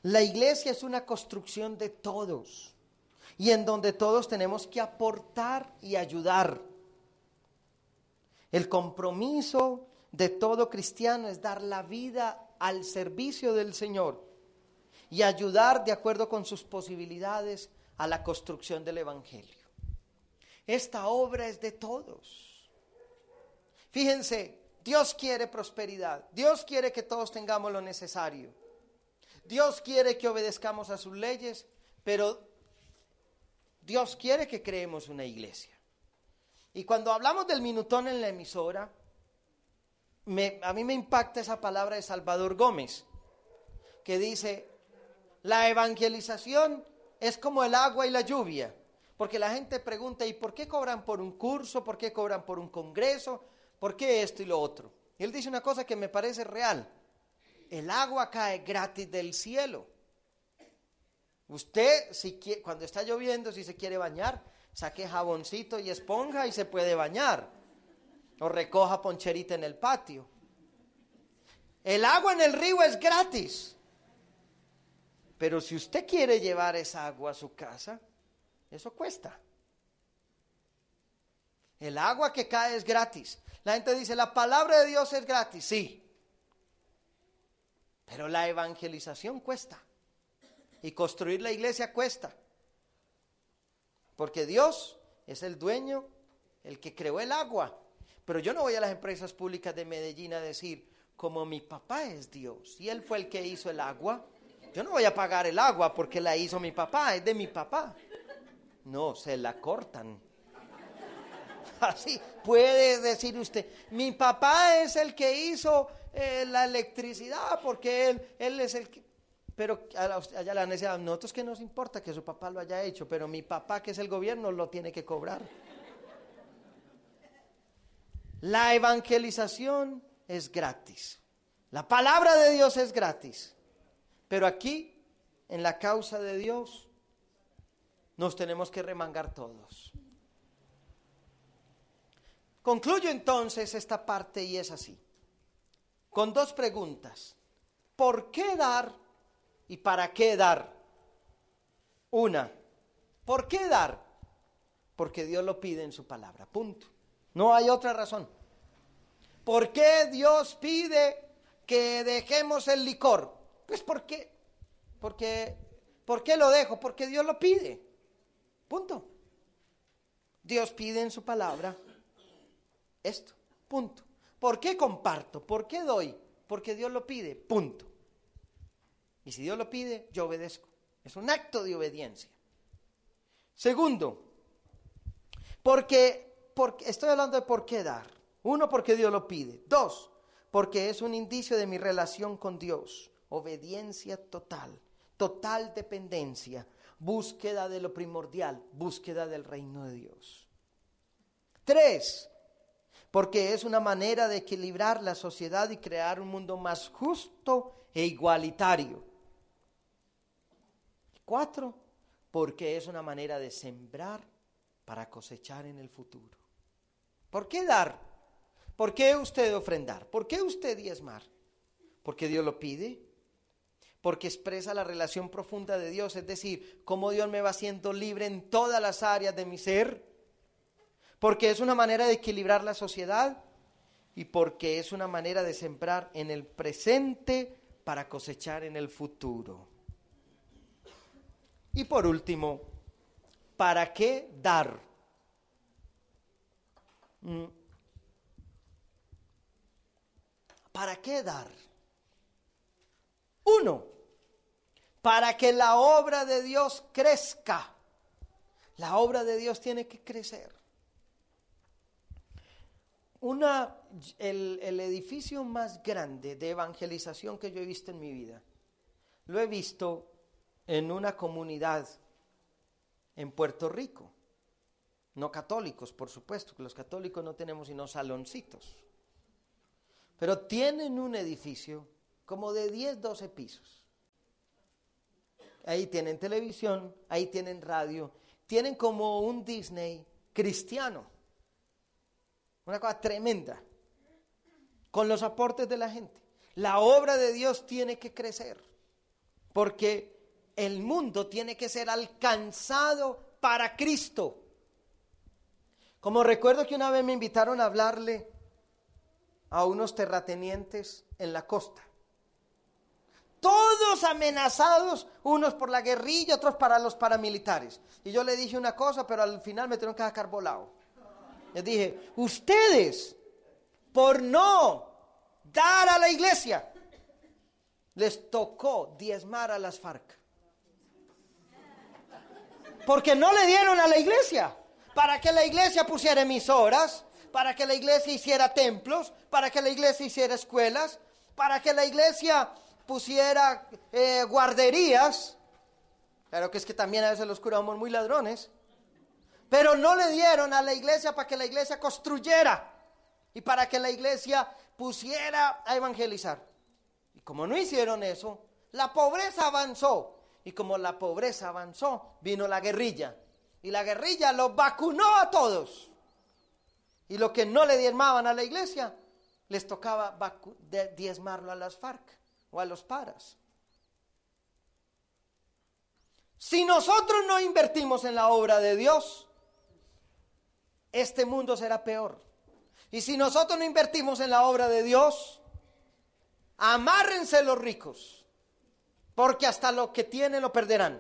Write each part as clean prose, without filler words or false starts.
La iglesia es una construcción de todos y en donde todos tenemos que aportar y ayudar. El compromiso de todo cristiano es dar la vida al servicio del Señor y ayudar de acuerdo con sus posibilidades a la construcción del Evangelio. Esta obra es de todos. Fíjense, Dios quiere prosperidad, Dios quiere que todos tengamos lo necesario, Dios quiere que obedezcamos a sus leyes, pero Dios quiere que creemos una iglesia. Y cuando hablamos del minutón en la emisora, a mí me impacta esa palabra de Salvador Gómez, que dice, la evangelización es como el agua y la lluvia, porque la gente pregunta, ¿y por qué cobran por un curso? ¿Por qué cobran por un congreso? ¿Por qué esto y lo otro? Y él dice una cosa que me parece real, el agua cae gratis del cielo. Usted, cuando está lloviendo, si se quiere bañar, saque jaboncito y esponja y se puede bañar. O recoja poncherita en el patio. El agua en el río es gratis. Pero si usted quiere llevar esa agua a su casa, eso cuesta. El agua que cae es gratis. La gente dice, la palabra de Dios es gratis. Sí. Pero la evangelización cuesta. Y construir la iglesia cuesta. Porque Dios es el dueño, el que creó el agua. Pero yo no voy a las empresas públicas de Medellín a decir, como mi papá es Dios y él fue el que hizo el agua, yo no voy a pagar el agua porque la hizo mi papá, es de mi papá. No, se la cortan. Así puede decir usted, mi papá es el que hizo la electricidad porque él es el que... Pero allá la necesidad, a nosotros que nos importa que su papá lo haya hecho, pero mi papá, que es el gobierno, lo tiene que cobrar. La evangelización es gratis. La palabra de Dios es gratis. Pero aquí, en la causa de Dios, nos tenemos que remangar todos. Concluyo entonces esta parte y es así. Con dos preguntas. ¿Por qué dar? ¿Y para qué dar? Una, ¿por qué dar? Porque Dios lo pide en su palabra, punto. No hay otra razón. ¿Por qué Dios pide que dejemos el licor? Pues ¿por qué? ¿Por qué lo dejo? Porque Dios lo pide, punto. Dios pide en su palabra esto, punto. ¿Por qué comparto? ¿Por qué doy? Porque Dios lo pide, punto. Y si Dios lo pide, yo obedezco. Es un acto de obediencia. Segundo, porque estoy hablando de por qué dar. Uno, porque Dios lo pide. Dos, porque es un indicio de mi relación con Dios. Obediencia total, total dependencia, búsqueda de lo primordial, búsqueda del reino de Dios. Tres, porque es una manera de equilibrar la sociedad y crear un mundo más justo e igualitario. 4, porque es una manera de sembrar para cosechar en el futuro. ¿Por qué dar? ¿Por qué usted ofrendar? ¿Por qué usted diezmar? Porque Dios lo pide, porque expresa la relación profunda de Dios, es decir, cómo Dios me va haciendo libre en todas las áreas de mi ser, porque es una manera de equilibrar la sociedad y porque es una manera de sembrar en el presente para cosechar en el futuro. Y por último, ¿para qué dar? ¿Para qué dar? Uno, para que la obra de Dios crezca. La obra de Dios tiene que crecer. El edificio más grande de evangelización que yo he visto en mi vida, lo he visto en una comunidad en Puerto Rico. No católicos, por supuesto, que los católicos no tenemos sino saloncitos. Pero tienen un edificio como de 10, 12 pisos. Ahí tienen televisión, ahí tienen radio, tienen como un Disney cristiano. Una cosa tremenda, con los aportes de la gente. La obra de Dios tiene que crecer. porque el mundo tiene que ser alcanzado para Cristo. Como recuerdo que una vez me invitaron a hablarle a unos terratenientes en la costa, todos amenazados, unos por la guerrilla, otros para los paramilitares. Y yo le dije una cosa, pero al final me tuvieron que sacar volado. Les dije, ustedes, por no dar a la iglesia, les tocó diezmar a las FARC. Porque no le dieron a la iglesia, para que la iglesia pusiera emisoras, para que la iglesia hiciera templos, para que la iglesia hiciera escuelas, para que la iglesia pusiera guarderías. Claro que es que también a veces los curas somos muy ladrones, pero no le dieron a la iglesia para que la iglesia construyera y para que la iglesia pusiera a evangelizar. Y como no hicieron eso, la pobreza avanzó. Y como la pobreza avanzó, vino la guerrilla. Y la guerrilla los vacunó a todos. Y lo que no le diezmaban a la iglesia, les tocaba diezmarlo a las FARC o a los paras. Si nosotros no invertimos en la obra de Dios, este mundo será peor. Y si nosotros no invertimos en la obra de Dios, amárrense los ricos, porque hasta lo que tienen lo perderán.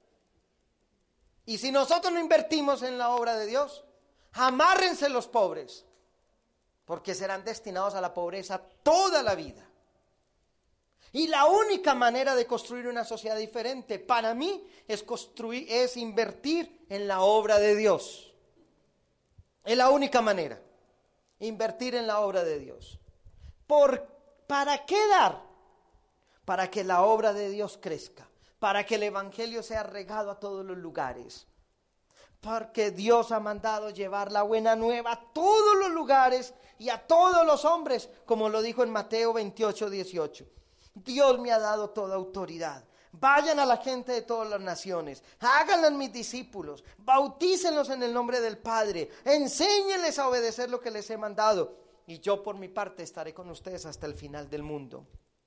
Y si nosotros no invertimos en la obra de Dios, amárrense los pobres, porque serán destinados a la pobreza toda la vida. Y la única manera de construir una sociedad diferente, para mí, es invertir en la obra de Dios. Es la única manera, invertir en la obra de Dios. ¿Para qué dar? Para que la obra de Dios crezca, para que el evangelio sea regado a todos los lugares. Porque Dios ha mandado llevar la buena nueva a todos los lugares y a todos los hombres, como lo dijo en Mateo 28:18. Dios me ha dado toda autoridad. Vayan a la gente de todas las naciones, háganlos mis discípulos, bautícenlos en el nombre del Padre, enséñenles a obedecer lo que les he mandado, y yo por mi parte estaré con ustedes hasta el final del mundo.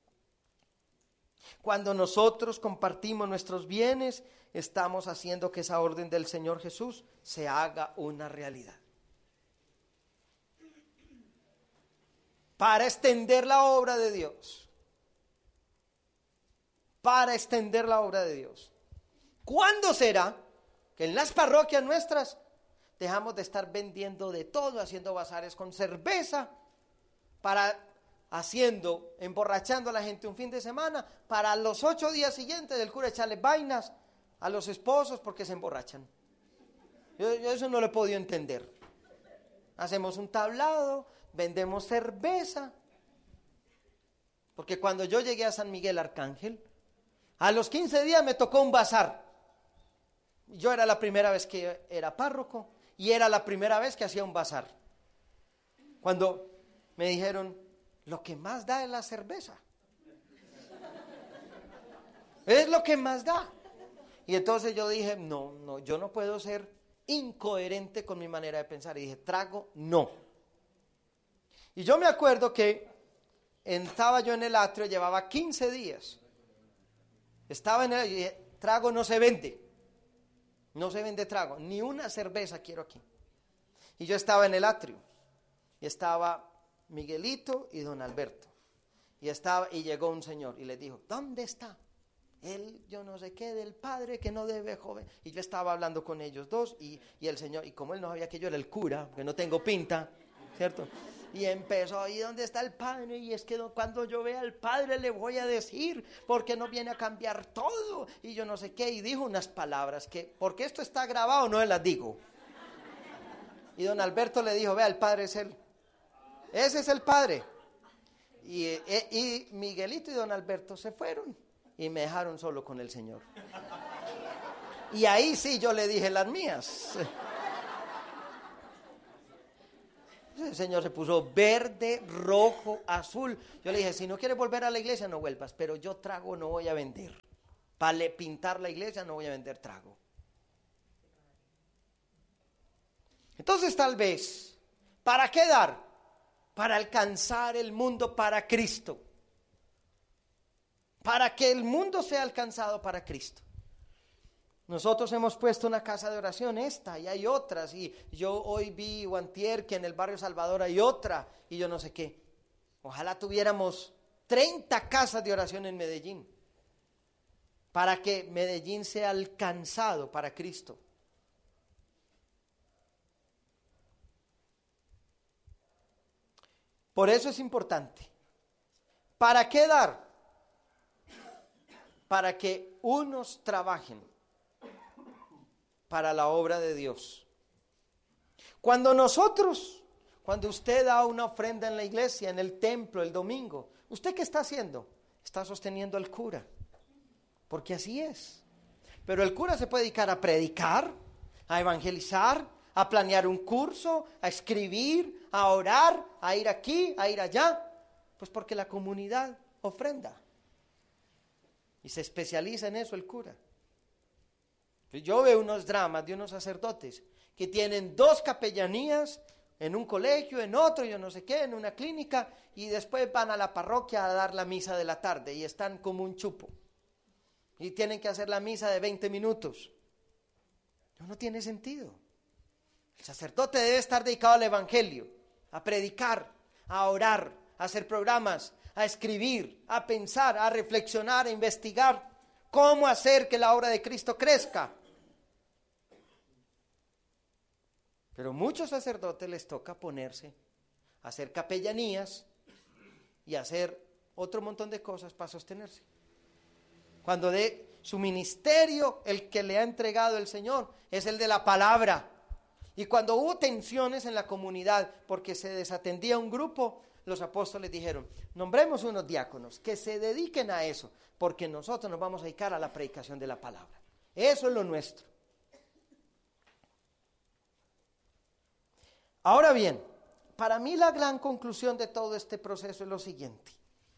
Cuando nosotros compartimos nuestros bienes, estamos haciendo que esa orden del Señor Jesús se haga una realidad. Para extender la obra de Dios. Para extender la obra de Dios. ¿Cuándo será que en las parroquias nuestras dejamos de estar vendiendo de todo, haciendo bazares con cerveza, emborrachando a la gente un fin de semana, para los 8 días siguientes del cura echarle vainas a los esposos porque se emborrachan? Yo eso no lo he podido entender. Hacemos un tablado, vendemos cerveza, porque cuando yo llegué a San Miguel Arcángel, a los 15 días me tocó un bazar. Yo era la primera vez que era párroco y era la primera vez que hacía un bazar. Cuando me dijeron, lo que más da es la cerveza. Es lo que más da. Y entonces yo dije, no, yo no puedo ser incoherente con mi manera de pensar. Y dije, trago, no. Y yo me acuerdo que estaba yo en el atrio, llevaba 15 días. Estaba en el, y dije, trago no se vende. No se vende trago, ni una cerveza quiero aquí. Y yo estaba en el atrio. Y estaba Miguelito y don Alberto. Y llegó un señor y le dijo, ¿dónde está? Él, yo no sé qué, del padre que no debe joven. Y yo estaba hablando con ellos dos y el señor, y como él no sabía que yo era el cura, que no tengo pinta, ¿cierto? Y empezó, ¿y dónde está el padre? Y es que cuando yo vea al padre le voy a decir, porque no viene a cambiar todo, y yo no sé qué, y dijo unas palabras que, porque esto está grabado, no las digo. Y don Alberto le dijo, vea, el padre es él. Ese es el padre. Y Miguelito y don Alberto se fueron y me dejaron solo con el Señor. Y ahí sí yo le dije las mías. El Señor se puso verde, rojo, azul. Yo le dije, si no quieres volver a la iglesia, no vuelvas, pero yo trago no voy a vender. Para pintar la iglesia no voy a vender trago. Entonces tal vez, ¿para qué dar? Para alcanzar el mundo para Cristo. para que el mundo sea alcanzado para Cristo. Nosotros hemos puesto una casa de oración, esta, y hay otras, y yo hoy vi o antier que en el barrio Salvador hay otra, y yo no sé qué. Ojalá tuviéramos 30 casas de oración en Medellín, para que Medellín sea alcanzado para Cristo. Por eso es importante. ¿Para qué dar? Para que unos trabajen para la obra de Dios. Cuando usted da una ofrenda en la iglesia, en el templo, el domingo, ¿usted qué está haciendo? Está sosteniendo al cura, porque así es. Pero el cura se puede dedicar a predicar, a evangelizar, a planear un curso, a escribir, a orar, a ir aquí, a ir allá, pues porque la comunidad ofrenda. Y se especializa en eso el cura. Yo veo unos dramas de unos sacerdotes que tienen 2 capellanías en un colegio, en otro, yo no sé qué, en una clínica, y después van a la parroquia a dar la misa de la tarde y están como un chupo. Y tienen que hacer la misa de 20 minutos. No tiene sentido. El sacerdote debe estar dedicado al evangelio, a predicar, a orar, a hacer programas, a escribir, a pensar, a reflexionar, a investigar cómo hacer que la obra de Cristo crezca. Pero muchos sacerdotes les toca ponerse a hacer capellanías y hacer otro montón de cosas para sostenerse. Cuando de su ministerio, el que le ha entregado el Señor, es el de la palabra. Y cuando hubo tensiones en la comunidad, porque se desatendía un grupo, los apóstoles dijeron, nombremos unos diáconos que se dediquen a eso, porque nosotros nos vamos a dedicar a la predicación de la palabra. Eso es lo nuestro. Ahora bien, para mí la gran conclusión de todo este proceso es lo siguiente.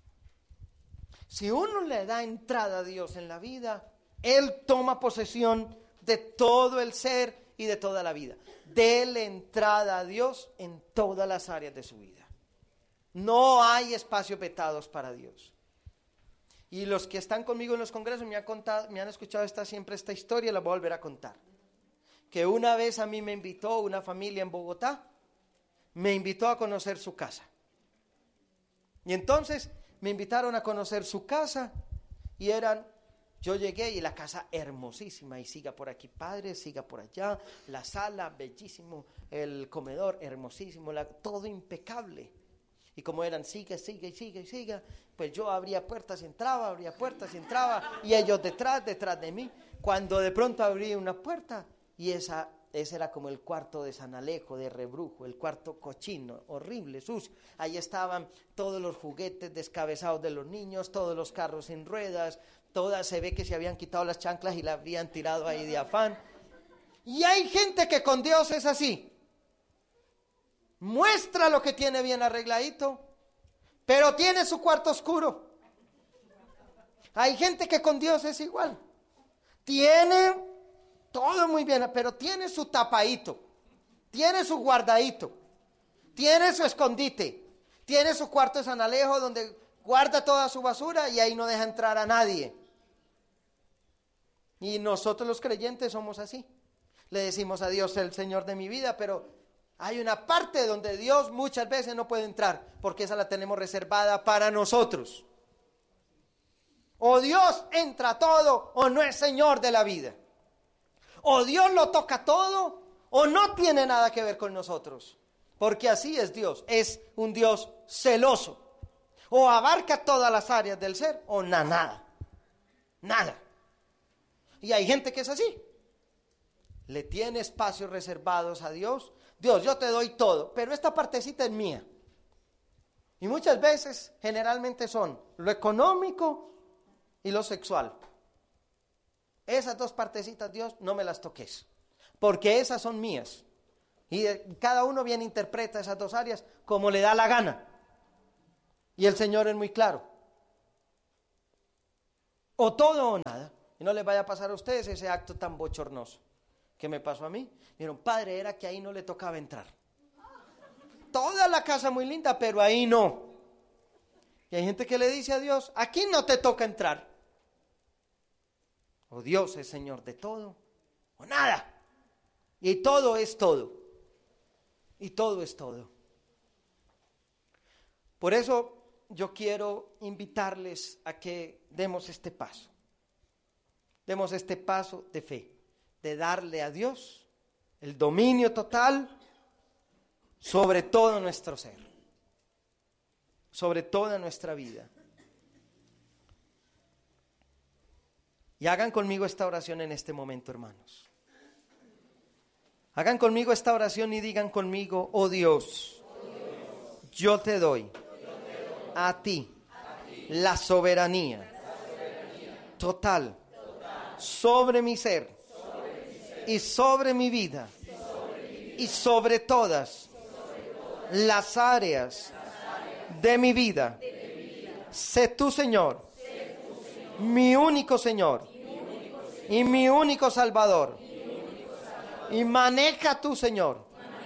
Si uno le da entrada a Dios en la vida, Él toma posesión de todo el ser y de toda la vida. Dele entrada a Dios en todas las áreas de su vida. No hay espacios vetados para Dios. Y los que están conmigo en los congresos me han escuchado siempre esta historia, la voy a volver a contar. Que una vez a mí me invitó una familia en Bogotá, me invitó a conocer su casa. Y entonces me invitaron a conocer su casa y yo llegué y la casa hermosísima, y siga por aquí padre, siga por allá, la sala bellísimo, el comedor hermosísimo, todo impecable. Y como eran siga, pues yo abría puertas y entraba, y ellos detrás de mí. Cuando de pronto abrí una puerta y ese era como el cuarto de San Alejo, de Rebrujo, el cuarto cochino, horrible, sucio. Ahí estaban todos los juguetes descabezados de los niños, todos los carros sin ruedas, se ve que se habían quitado las chanclas y las habían tirado ahí de afán. Y hay gente que con Dios es así. Muestra lo que tiene bien arregladito, pero tiene su cuarto oscuro. Hay gente que con Dios es igual. Tiene todo muy bien, pero tiene su tapadito, tiene su guardadito, tiene su escondite, tiene su cuarto de San Alejo donde guarda toda su basura y ahí no deja entrar a nadie. Y nosotros los creyentes somos así. Le decimos a Dios, el Señor de mi vida, pero hay una parte donde Dios muchas veces no puede entrar, porque esa la tenemos reservada para nosotros. O Dios entra todo, o no es Señor de la vida. O Dios lo toca todo, o no tiene nada que ver con nosotros. Porque así es Dios, es un Dios celoso. O abarca todas las áreas del ser, o nada. Y hay gente que es así. Le tiene espacios reservados a Dios. Dios, yo te doy todo, pero esta partecita es mía. Y muchas veces, generalmente son lo económico y lo sexual. Esas 2 partecitas, Dios, no me las toques, porque esas son mías. Y cada uno bien interpreta esas 2 áreas como le da la gana. Y el Señor es muy claro. O todo o nada. Y no les vaya a pasar a ustedes ese acto tan bochornoso que me pasó a mí. Dijeron, padre, era que ahí no le tocaba entrar. Toda la casa muy linda, pero ahí no. Y hay gente que le dice a Dios, aquí no te toca entrar. O Dios es Señor de todo o nada. Y todo es todo. Y todo es todo. Por eso yo quiero invitarles a que demos este paso. Demos este paso de fe, de darle a Dios el dominio total sobre todo nuestro ser, sobre toda nuestra vida. Y hagan conmigo esta oración en este momento, hermanos. Hagan conmigo esta oración y digan conmigo, oh Dios, yo te doy a ti la soberanía total sobre mi ser y sobre mi vida y sobre todas las áreas de mi vida. Sé tú, Señor, mi único Señor y mi único Salvador. Y maneja tú, Señor,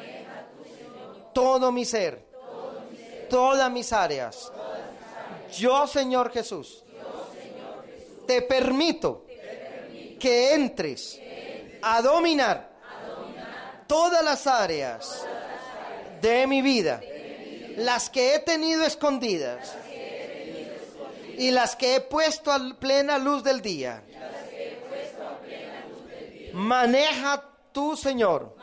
todo mi ser, todas mis áreas. Yo, Señor Jesús, te permito que entres a dominar todas las áreas de mi vida, las que he tenido escondidas y las que he puesto a plena luz del día. Maneja tú, Señor,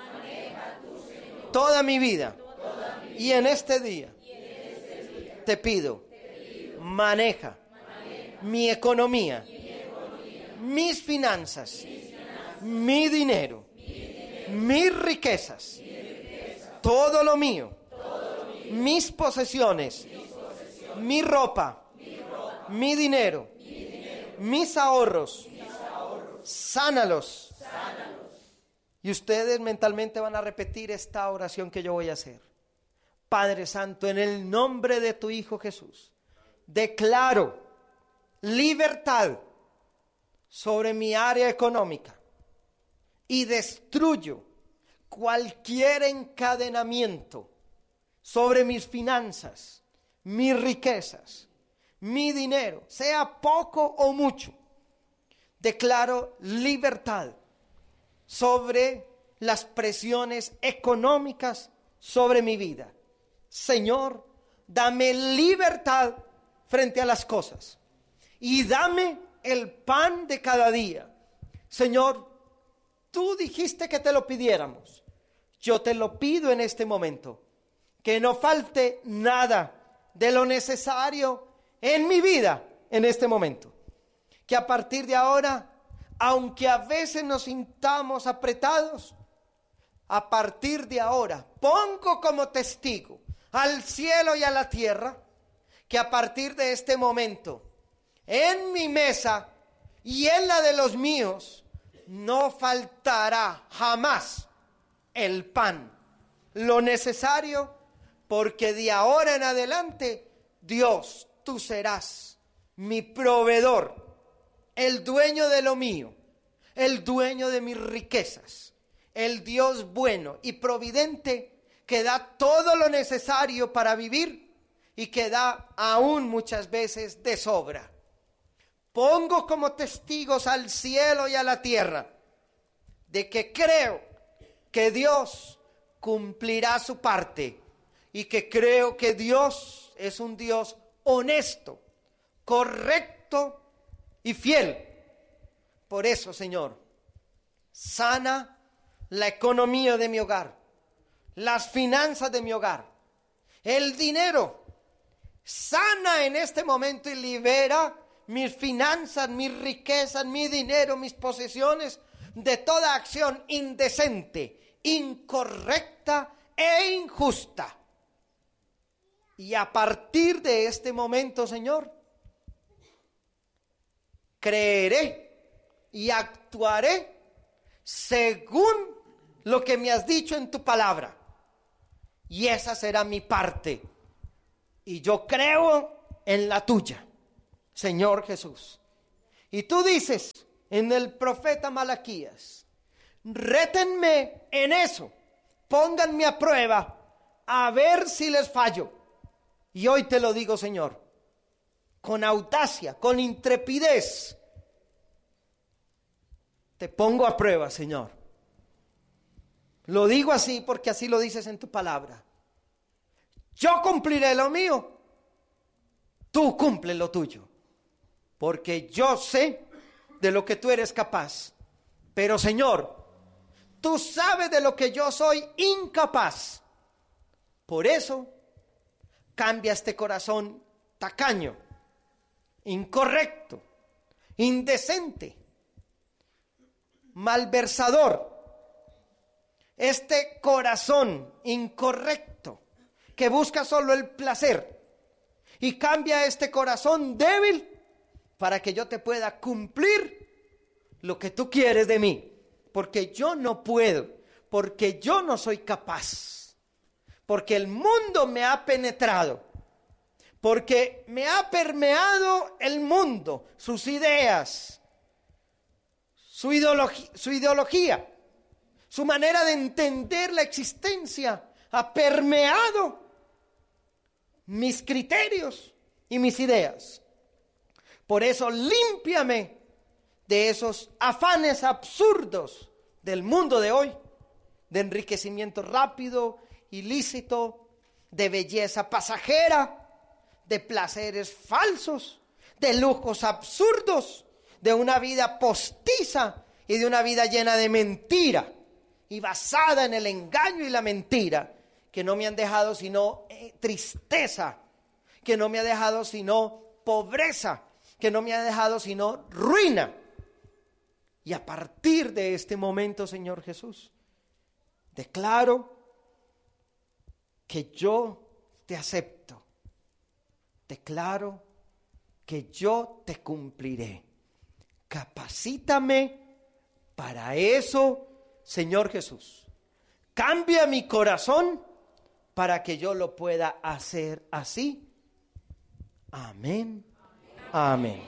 toda mi vida. Y en este día te pido, maneja mi economía, mis finanzas, mi dinero, mis riquezas, todo lo mío, mis posesiones, mi ropa, mi dinero, mis ahorros, sánalos. Y ustedes mentalmente van a repetir esta oración que yo voy a hacer. Padre Santo, en el nombre de tu Hijo Jesús, declaro libertad sobre mi área económica y destruyo cualquier encadenamiento sobre mis finanzas, mis riquezas, mi dinero, sea poco o mucho. Declaro libertad sobre las presiones económicas sobre mi vida. Señor, dame libertad frente a las cosas y dame el pan de cada día. Señor, tú dijiste que te lo pidiéramos. Yo te lo pido en este momento, que no falte nada de lo necesario en mi vida en este momento. Que a partir de ahora, aunque a veces nos sintamos apretados, a partir de ahora pongo como testigo al cielo y a la tierra que a partir de este momento en mi mesa y en la de los míos no faltará jamás el pan, lo necesario, porque de ahora en adelante, Dios, tú serás mi proveedor, el dueño de lo mío, el dueño de mis riquezas, el Dios bueno y providente que da todo lo necesario para vivir y que da aún muchas veces de sobra. Pongo como testigos al cielo y a la tierra de que creo que Dios cumplirá su parte y que creo que Dios es un Dios honesto, correcto y fiel. Por eso, Señor, sana la economía de mi hogar, las finanzas de mi hogar, el dinero. Sana en este momento y libera mis finanzas, mis riquezas, mi dinero, mis posesiones de toda acción indecente, incorrecta e injusta. Y a partir de este momento, Señor, creeré y actuaré según lo que me has dicho en tu palabra. Y esa será mi parte. Y yo creo en la tuya, Señor Jesús. Y tú dices en el profeta Malaquías, rétenme en eso, pónganme a prueba, a ver si les fallo. Y hoy te lo digo, Señor, con audacia, con intrepidez. Te pongo a prueba, Señor. Lo digo así porque así lo dices en tu palabra. Yo cumpliré lo mío, tú cumple lo tuyo, porque yo sé de lo que tú eres capaz. Pero, Señor, tú sabes de lo que yo soy incapaz. Por eso, cambia este corazón tacaño, incorrecto, indecente, malversador. Este corazón incorrecto que busca solo el placer, y cambia este corazón débil para que yo te pueda cumplir lo que tú quieres de mí, porque yo no puedo, porque yo no soy capaz, porque el mundo me ha penetrado, porque me ha permeado el mundo, sus ideas, su ideología, su manera de entender la existencia ha permeado mis criterios y mis ideas. Por eso límpiame de esos afanes absurdos del mundo de hoy, de enriquecimiento rápido, ilícito, de belleza pasajera, de placeres falsos, de lujos absurdos, de una vida postiza y de una vida llena de mentira y basada en el engaño y la mentira, que no me han dejado sino tristeza, que no me ha dejado sino pobreza, que no me ha dejado sino ruina. Y a partir de este momento, Señor Jesús, declaro que yo te acepto, declaro que yo te cumpliré. Capacítame para eso, Señor Jesús. Cambia mi corazón para que yo lo pueda hacer así. Amén. Amén.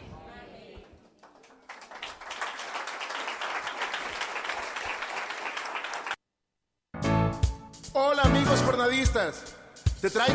Hola amigos jornadistas, te traigo